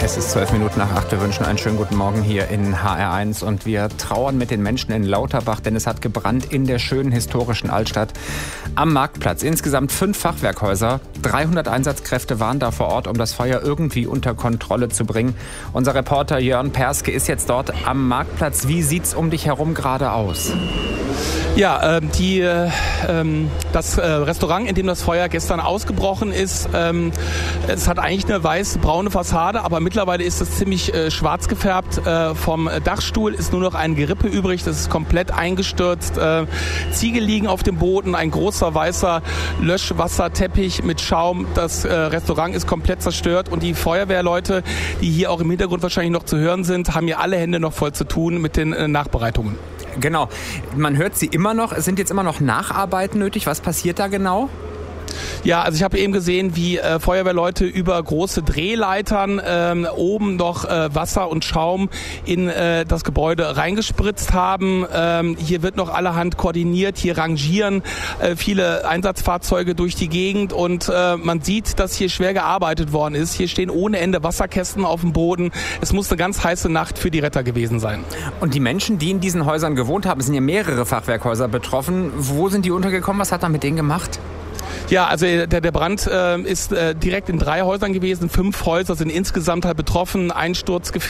Es ist 8:12. Wir wünschen einen schönen guten Morgen hier in HR1 und wir trauern mit den Menschen in Lauterbach, denn es hat gebrannt in der schönen historischen Altstadt am Marktplatz. Insgesamt 5 Fachwerkhäuser, 300 Einsatzkräfte waren da vor Ort, um das Feuer irgendwie unter Kontrolle zu bringen. Unser Reporter Jörn Perske ist jetzt dort am Marktplatz. Wie sieht's um dich herum gerade aus? Ja, das Restaurant, in dem das Feuer gestern ausgebrochen ist, es hat eigentlich eine weiß-braune Fassade, aber mittlerweile ist es ziemlich schwarz gefärbt. Vom Dachstuhl ist nur noch ein Gerippe übrig, das ist komplett eingestürzt. Ziegel liegen auf dem Boden, ein großer weißer Löschwasserteppich mit Schaum. Das Restaurant ist komplett zerstört und die Feuerwehrleute, die hier auch im Hintergrund wahrscheinlich noch zu hören sind, haben hier alle Hände noch voll zu tun mit den Nachbereitungen. Genau, man hört sie immer noch. Es sind jetzt immer noch Nacharbeiten nötig. Was passiert da genau? Ja, also ich habe eben gesehen, wie Feuerwehrleute über große Drehleitern oben noch Wasser und Schaum in das Gebäude reingespritzt haben. Hier wird noch allerhand koordiniert. Hier rangieren viele Einsatzfahrzeuge durch die Gegend und man sieht, dass hier schwer gearbeitet worden ist. Hier stehen ohne Ende Wasserkästen auf dem Boden. Es muss eine ganz heiße Nacht für die Retter gewesen sein. Und die Menschen, die in diesen Häusern gewohnt haben, sind ja mehrere Fachwerkhäuser betroffen. Wo sind die untergekommen? Was hat man mit denen gemacht? Ja, also der Brand ist direkt in 3 Häusern gewesen. 5 Häuser sind insgesamt halt betroffen. Einsturzgefährdet.